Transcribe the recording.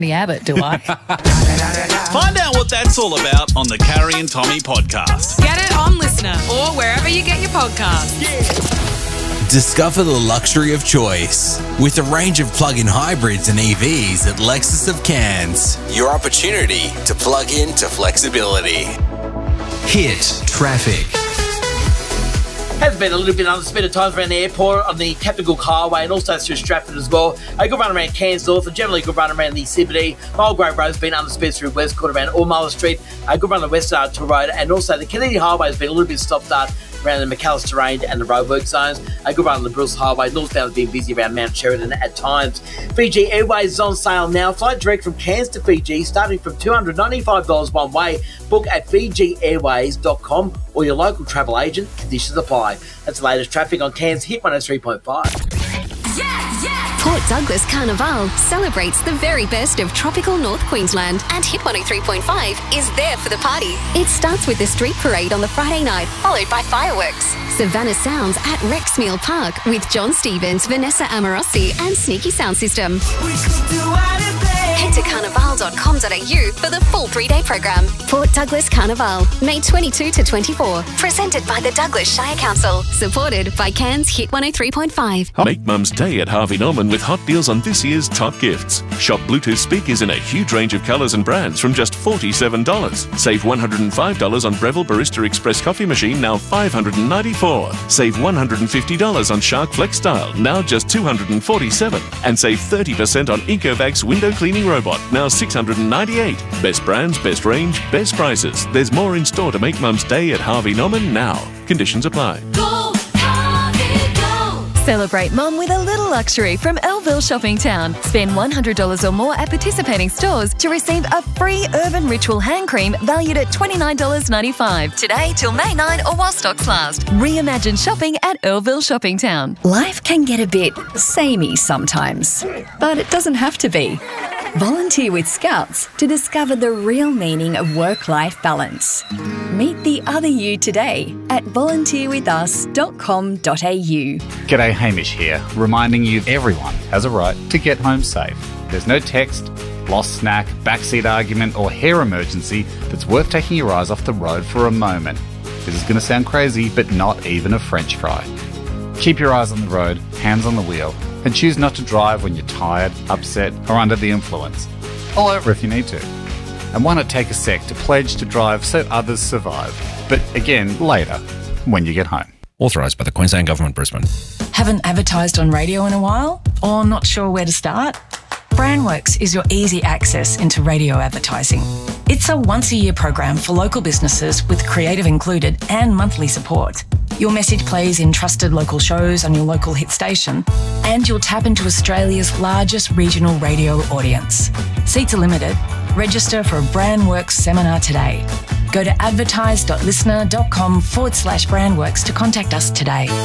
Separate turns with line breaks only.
Abbott, do I?
Find out what that's all about on the Carrie and Tommy podcast.
Get it on Listener or wherever you get your podcasts.
Discover the luxury of choice with a range of plug-in hybrids and EVs at Lexus of Cairns. Your opportunity to plug into flexibility. Hit traffic.
Has been a little bit underspent at times around the airport on the Captain Cook Highway and also through Stratford as well. A good run around Cairns North and generally a good run around the CBD. Mulgrave Road's been underspent through West Court around Ormala Street. A good run on the West Tour Road and also the Kennedy Highway has been a little bit stopped-start around the McAllister Range and the roadwork zones. A good run on the Bruce Highway. Northbound has been busy around Mount Sheridan at times. Fiji Airways is on sale now. Flight direct from Cairns to Fiji starting from $295 one way. Book at FijiAirways.com or your local travel agent. Conditions apply. That's the latest traffic on Cairns Hit 103.5.
Port Douglas Carnival celebrates the very best of tropical North Queensland, and Hit 103.5 is there for the party. It starts with the street parade on the Friday night, followed by fireworks. Savannah Sounds at Rexmeal Park with John Stevens, Vanessa Amorosi and Sneaky Sound System. Head to carnival.com.au for the full 3-day program. Port Douglas Carnival, May 22 to 24. Presented by the Douglas Shire Council. Supported by Cairns Hit 103.5.
Make Mum's Day at Harvey Norman with hot deals on this year's top gifts. Shop Bluetooth speakers in a huge range of colours and brands from just $47. Save $105 on Breville Barista Express coffee machine, now $594. Save $150 on Shark Flex Style, now just $247. And save 30% on Ecovacs window cleaning robot, now $698. Best brands, best range, best prices. There's more in store to make Mum's Day at Harvey Norman now. Conditions apply.
Go, Harvey, go! Celebrate Mum with a little luxury from Elville Shopping Town. Spend $100 or more at participating stores to receive a free Urban Ritual hand cream valued at $29.95. Today till May 9 or while stocks last. Reimagine shopping at Elville Shopping Town.
Life can get a bit samey sometimes, but it doesn't have to be. Volunteer with Scouts to discover the real meaning of work-life balance. Meet the other you today at volunteerwithus.com.au.
G'day, Hamish here, reminding you everyone has a right to get home safe. There's no text, lost snack, backseat argument or hair emergency that's worth taking your eyes off the road for a moment. This is going to sound crazy, but not even a French fry. Keep your eyes on the road, hands on the wheel, and choose not to drive when you're tired, upset, or under the influence. Pull over if you need to. And why not take a sec to pledge to drive so others survive? But again, later, when you get home.
Authorised by the Queensland Government, Brisbane.
Haven't advertised on radio in a while? Or not sure where to start? Brandworks is your easy access into radio advertising. It's a once-a-year program for local businesses with creative included and monthly support. Your message plays in trusted local shows on your local hit station, and you'll tap into Australia's largest regional radio audience. Seats are limited. Register for a Brandworks seminar today. Go to advertise.listener.com/Brandworks to contact us today.